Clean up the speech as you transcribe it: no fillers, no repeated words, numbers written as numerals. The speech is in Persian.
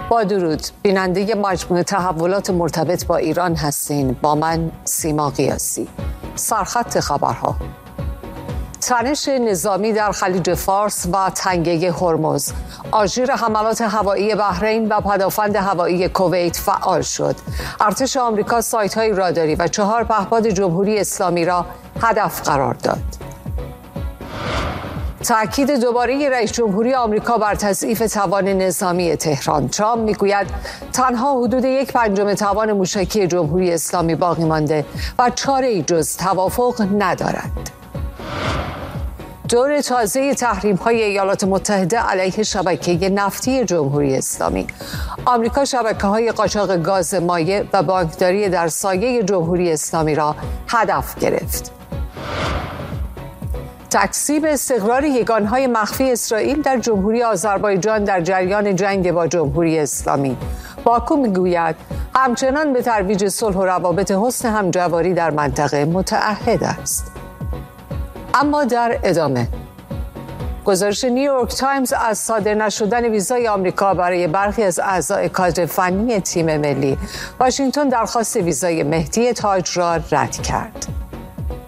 با درود، بیننده مجموعه تحولات مرتبط با ایران هستین. با من سیما قیاسی. سرخط خبرها: تنش نظامی در خلیج فارس و تنگه هرمز. آژیر حملات هوایی بحرین و پدافند هوایی کویت فعال شد. ارتش آمریکا سایت‌های راداری و 4 پهپاد جمهوری اسلامی را هدف قرار داد. تأکید دوباره رئیس جمهوری آمریکا بر تضعیف توان نظامی تهران. ترامپ میگوید تنها حدود 1/5 توان موشکی جمهوری اسلامی باقی مانده و چاره‌ای جز توافق ندارد. دور تازه تحریم‌های ایالات متحده علیه شبکه نفتی جمهوری اسلامی. آمریکا شبکه‌های قاچاق گاز مایع و بانکداری در سایه جمهوری اسلامی را هدف گرفت. تکذیب استقرار یگانهای مخفی اسرائیل در جمهوری آذربایجان در جریان جنگ با جمهوری اسلامی. باکو میگوید همچنان به ترویج صلح و روابط حسن همجواری در منطقه متعهد است. اما در ادامه، گزارش نیویورک تایمز از صادر نشدن ویزای آمریکا برای برخی از اعضای کادر فنی تیم ملی، واشنگتن درخواست ویزای مهدی تاج را رد کرد.